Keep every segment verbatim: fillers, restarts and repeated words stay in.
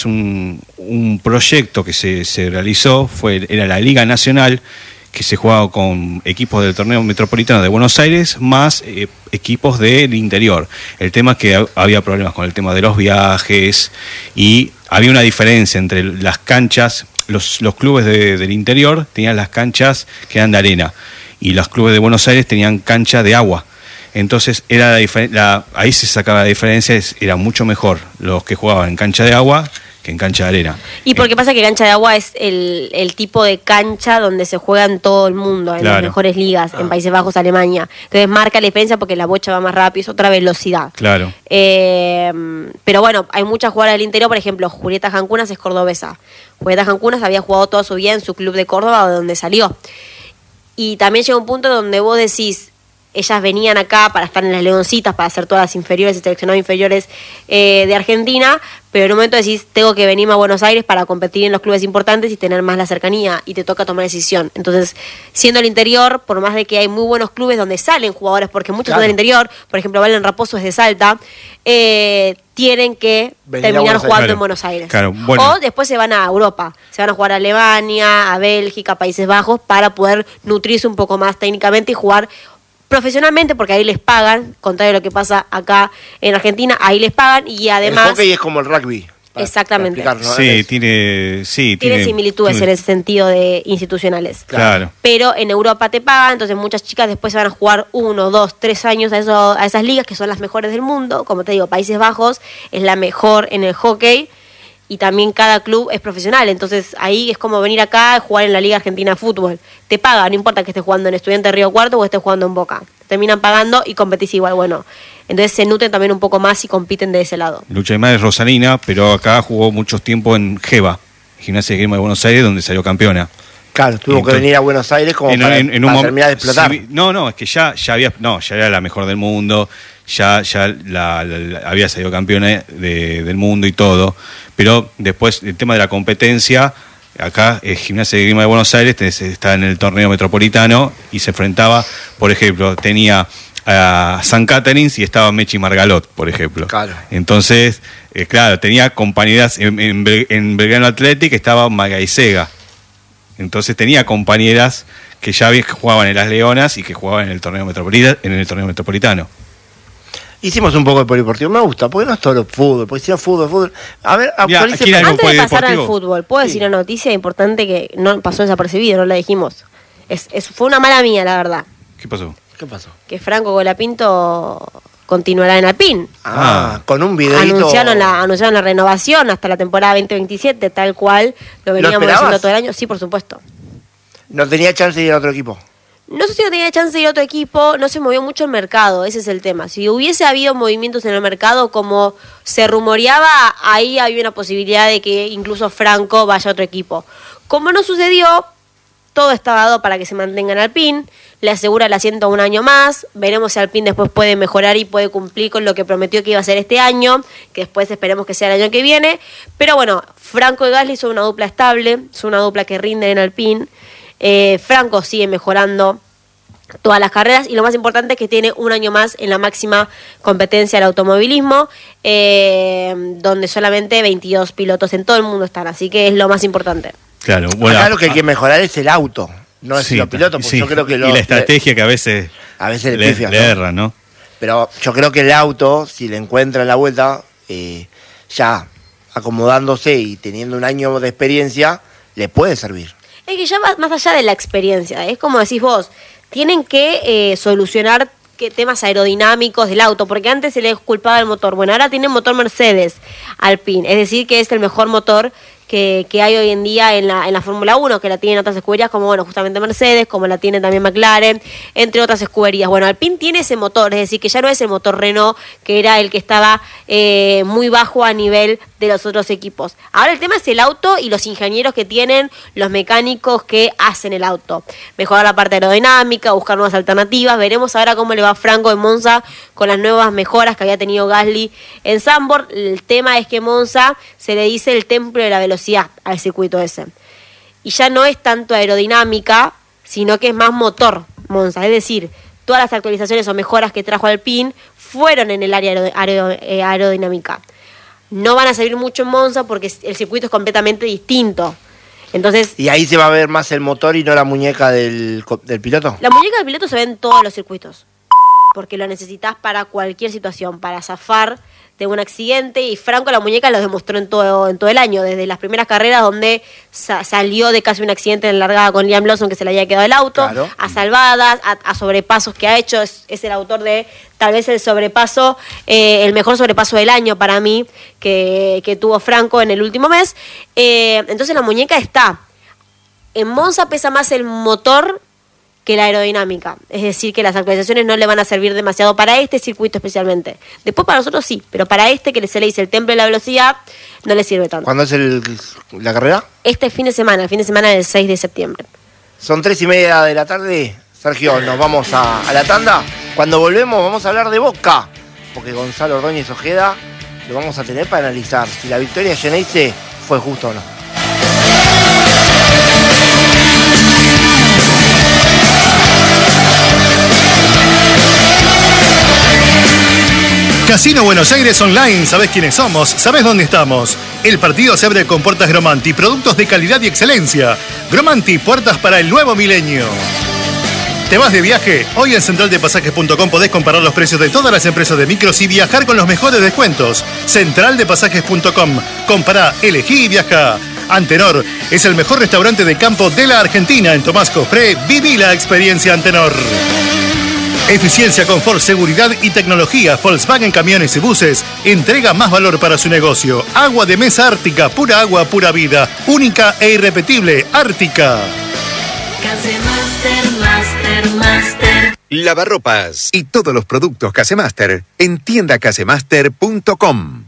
un, un proyecto que se, se realizó, fue era la Liga Nacional, que se jugaba con equipos del torneo metropolitano de Buenos Aires, más eh, equipos del interior. El tema es que había problemas con el tema de los viajes y había una diferencia entre las canchas, los, los clubes de, del interior tenían las canchas que eran de arena y los clubes de Buenos Aires tenían cancha de agua. Entonces era la difer- la, ahí se sacaba la diferencia, es, era mucho mejor los que jugaban en cancha de agua que en cancha de arena. Y porque pasa que cancha de agua es el, el tipo de cancha donde se juega en todo el mundo, en claro. las mejores ligas, ah. en Países Bajos, Alemania. Entonces marca la diferencia porque la bocha va más rápido, es otra velocidad. Claro. Eh, pero bueno, hay muchas jugadoras del interior, por ejemplo, Julieta Jancunas es cordobesa. Julieta Jancunas había jugado toda su vida en su club de Córdoba, de donde salió. Y también llega un punto donde vos decís, ellas venían acá para estar en las Leoncitas, para hacer todas las inferiores y seleccionados inferiores eh, de Argentina, pero en un momento decís, tengo que venirme a Buenos Aires para competir en los clubes importantes y tener más la cercanía, y te toca tomar decisión. Entonces, siendo el interior, por más de que hay muy buenos clubes donde salen jugadores, porque muchos claro. son del interior, por ejemplo, Valen Raposo es de Salta, eh, tienen que Venir terminar jugando claro. en Buenos Aires. Claro. Bueno. O después se van a Europa, se van a jugar a Alemania, a Bélgica, a Países Bajos, para poder nutrirse un poco más técnicamente y jugar profesionalmente, porque ahí les pagan, contrario a lo que pasa acá en Argentina, ahí les pagan y además... El hockey es como el rugby. Para, exactamente. Para ¿no? Sí, tiene, sí, tiene, tiene similitudes tiene... en ese sentido de institucionales. Claro. Pero en Europa te pagan, entonces muchas chicas después se van a jugar uno, dos, tres años a, eso, a esas ligas que son las mejores del mundo. Como te digo, Países Bajos es la mejor en el hockey. Y también cada club es profesional, entonces ahí es como venir acá a jugar en la Liga Argentina de Fútbol. Te paga, no importa que estés jugando en Estudiantes de Río Cuarto o estés jugando en Boca. Terminan pagando y competís igual, bueno. Entonces se nutren también un poco más y compiten de ese lado. Lucha de madre es Rosalina, pero acá jugó mucho tiempo en GEBA, Gimnasia de Esgrima de Buenos Aires, donde salió campeona. Claro, tuvo Entonces, que venir a Buenos Aires como en, para, en, en para un terminar de explotar. Sí, no, no, es que ya, ya había, no, ya era la mejor del mundo, ya, ya la, la, la, había salido campeona de, del mundo y todo, pero después el tema de la competencia, acá es Gimnasia de Esgrima de Buenos Aires, está en el torneo metropolitano y se enfrentaba, por ejemplo, tenía a San Caterins y estaba Mechi Margalot, por ejemplo. Claro. Entonces, eh, claro, tenía compañeras en, en, en Belgrano Athletic, estaba Magaisega. Entonces tenía compañeras que ya jugaban en las Leonas y que jugaban en el torneo metropolitano, en el torneo metropolitano. Hicimos un poco de polideportivo, me gusta, porque no es todo fútbol, porque si no fútbol, fútbol. A ver, actualice. Mira, antes de pasar al fútbol, puedo sí. decir una noticia importante que no pasó desapercibida, no la dijimos. Es, es, fue una mala mía, la verdad. ¿Qué pasó? ¿Qué pasó? Que Franco Colapinto continuará en Alpine. Ah, ah, con un videito. Anunciaron la, anunciaron la renovación hasta la temporada veinte veintisiete, tal cual lo veníamos ¿Lo haciendo todo el año. Sí, por supuesto. ¿No tenía chance de ir a otro equipo? No sé si no tenía chance de ir a otro equipo, no se movió mucho el mercado, ese es el tema. Si hubiese habido movimientos en el mercado, como se rumoreaba, ahí había una posibilidad de que incluso Franco vaya a otro equipo. Como no sucedió, todo está dado para que se mantenga en Alpine, le asegura el asiento un año más, veremos si Alpine después puede mejorar y puede cumplir con lo que prometió que iba a hacer este año, que después esperemos que sea el año que viene. Pero bueno, Franco y Gasly son una dupla estable, son una dupla que rinde en Alpine. Eh, Franco sigue mejorando todas las carreras y lo más importante es que tiene un año más en la máxima competencia del automovilismo, eh, donde solamente veintidós pilotos en todo el mundo están, así que es lo más importante. Claro, bueno, acá lo que hay que mejorar es el auto, no es sí, los pilotos, porque sí. yo creo que lo, y la estrategia le, que a veces a veces le, le, pifias, le ¿no? erra, ¿no? Pero yo creo que el auto, si le encuentran la vuelta, eh, ya acomodándose y teniendo un año de experiencia, le puede servir. Es que ya va más allá de la experiencia, es como decís vos, tienen que eh, solucionar que temas aerodinámicos del auto, porque antes se les culpaba el motor. Bueno, ahora tienen motor Mercedes Alpine, es decir, que es el mejor motor que, que hay hoy en día en la, en la Fórmula uno, que la tienen otras escuderías como, bueno, justamente Mercedes, como la tiene también McLaren, entre otras escuderías. Bueno, Alpine tiene ese motor, es decir, que ya no es el motor Renault, que era el que estaba eh, muy bajo a nivel de los otros equipos. Ahora el tema es el auto y los ingenieros que tienen, los mecánicos que hacen el auto. Mejorar la parte aerodinámica, buscar nuevas alternativas. Veremos ahora cómo le va a Franco en Monza con las nuevas mejoras que había tenido Gasly en Zandvoort. El tema es que Monza se le dice el templo de la velocidad al circuito ese. Y ya no es tanto aerodinámica, sino que es más motor Monza. Es decir, todas las actualizaciones o mejoras que trajo Alpine fueron en el área aerodinámica. no van a servir mucho en Monza porque el circuito es completamente distinto. Entonces, ¿y ahí se va a ver más el motor y no la muñeca del, del piloto? La muñeca del piloto se ve en todos los circuitos, porque lo necesitas para cualquier situación, para zafar de un accidente, y Franco la muñeca lo demostró en todo, en todo el año, desde las primeras carreras donde sa- salió de casi un accidente en largada con Liam Lawson, que se le había quedado el auto, claro. a salvadas, a, a sobrepasos que ha hecho, es, es el autor de tal vez el sobrepaso, eh, el mejor sobrepaso del año para mí, que, que tuvo Franco en el último mes. Eh, entonces la muñeca está. En Monza pesa más el motor que la aerodinámica, es decir, que las actualizaciones no le van a servir demasiado para este circuito especialmente. Después para nosotros sí, pero para este que se le dice el templo de la velocidad, no le sirve tanto. ¿Cuándo es el, la carrera? Este fin de semana, el fin de semana del seis de septiembre. Son tres y media de la tarde. Sergio, nos vamos a, a la tanda. Cuando volvemos vamos a hablar de Boca, porque Gonzalo Ordóñez Ojeda lo vamos a tener para analizar si la victoria de Geneise fue justa o no. Casino Buenos Aires Online, ¿sabés quiénes somos? ¿Sabés dónde estamos? El partido se abre con puertas Gromanti, productos de calidad y excelencia. Gromanti, puertas para el nuevo milenio. ¿Te vas de viaje? Hoy en central de pasajes punto com podés comparar los precios de todas las empresas de micros y viajar con los mejores descuentos. central de pasajes punto com. Compará, elegí y viajá. Antenor es el mejor restaurante de campo de la Argentina. En Tomás Cofré, viví la experiencia Antenor. Eficiencia, confort, seguridad y tecnología. Volkswagen Camiones y Buses entrega más valor para su negocio. Agua de mesa Ártica, pura agua, pura vida. Única e irrepetible, Ártica. Casemaster, Master, Master. Lavarropas y todos los productos Casemaster en tienda casemaster punto com.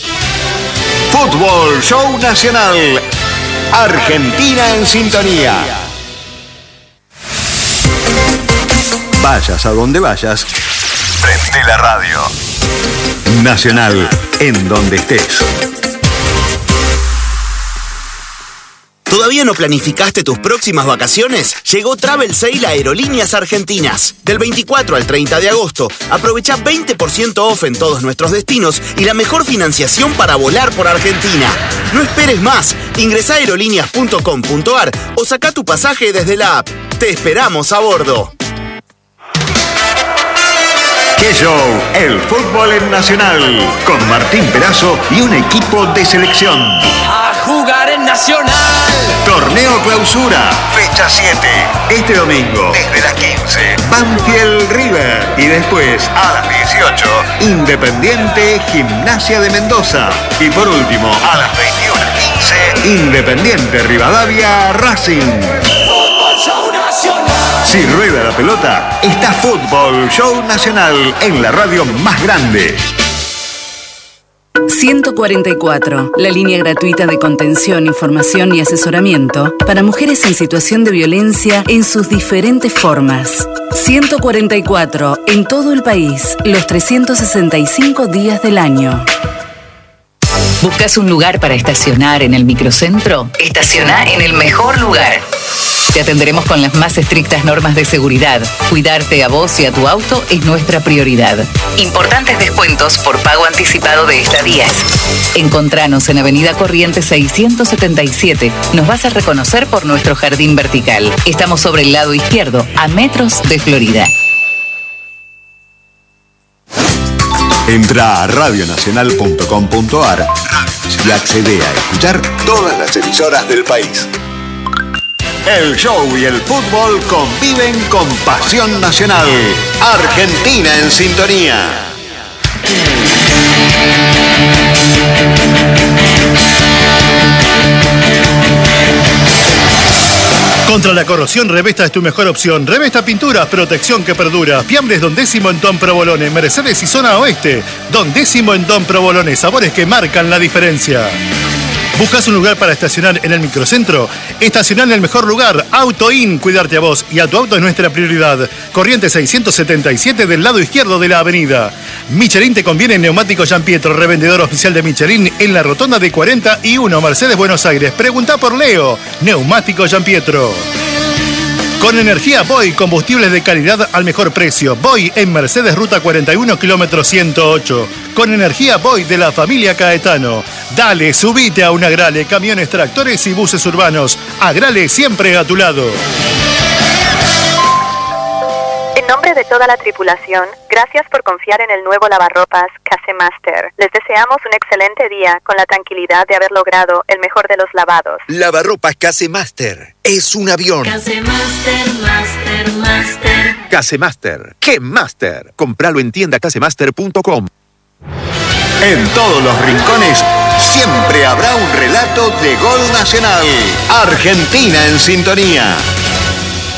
Fútbol Show Nacional. Argentina en sintonía. Vayas a donde vayas, prende la radio. Nacional, en donde estés. ¿Todavía no planificaste tus próximas vacaciones? Llegó Travel Sale a Aerolíneas Argentinas. Del veinticuatro al treinta de agosto, aprovecha veinte por ciento off en todos nuestros destinos y la mejor financiación para volar por Argentina. No esperes más. Ingresá a aerolíneas punto com punto ar o saca tu pasaje desde la app. Te esperamos a bordo. ¡Qué show! El fútbol en Nacional, con Martín Perazo y un equipo de selección. A jugar en Nacional. Torneo Clausura, fecha siete. Este domingo, desde las quince, Banfield River. Y después, a las dieciocho, Independiente Gimnasia de Mendoza. Y por último, a las veintiuno quince, Independiente Rivadavia Racing. Si rueda la pelota, está Fútbol Show Nacional en la radio más grande. ciento cuarenta y cuatro, la línea gratuita de contención, información y asesoramiento para mujeres en situación de violencia en sus diferentes formas. ciento cuarenta y cuatro, en todo el país, los trescientos sesenta y cinco días del año. ¿Buscas un lugar para estacionar en el microcentro? Estaciona en el mejor lugar. Te atenderemos con las más estrictas normas de seguridad. Cuidarte a vos y a tu auto es nuestra prioridad. Importantes descuentos por pago anticipado de estadías. Encontranos en Avenida Corrientes seiscientos setenta y siete. Nos vas a reconocer por nuestro jardín vertical. Estamos sobre el lado izquierdo, a metros de Florida. Entra a radio nacional punto com punto ar y accede a escuchar todas las emisoras del país. El show y el fútbol conviven con pasión nacional. Argentina en sintonía. Contra la corrosión, Revesta es tu mejor opción. Revesta Pinturas, protección que perdura. Fiambres Don Décimo en Don Provolone, Mercedes y Zona Oeste. Don Décimo en Don Provolone, sabores que marcan la diferencia. ¿Buscas un lugar para estacionar en el microcentro? Estacionar en el mejor lugar. Auto In, cuidarte a vos y a tu auto es nuestra prioridad. Corriente seiscientos setenta y siete del lado izquierdo de la avenida. Michelin te conviene en Neumático Gian Pietro, revendedor oficial de Michelin en la rotonda de cuarenta y uno, Mercedes, Buenos Aires. Pregunta por Leo. Neumático Gian Pietro. Con energía Boy, combustibles de calidad al mejor precio. Boy en Mercedes, ruta cuarenta y uno, kilómetro ciento ocho. con energía Boyd de la familia Caetano. Dale, subite a un Agrale, camiones, tractores y buses urbanos. Agrale siempre a tu lado. En nombre de toda la tripulación, gracias por confiar en el nuevo lavarropas Casemaster. Les deseamos un excelente día con la tranquilidad de haber logrado el mejor de los lavados. Lavarropas Casemaster es un avión. Casemaster, Master, Master. Casemaster, ¡qué Master! Compralo en tienda casemaster punto com. En todos los rincones siempre habrá un relato de gol nacional. Argentina en sintonía.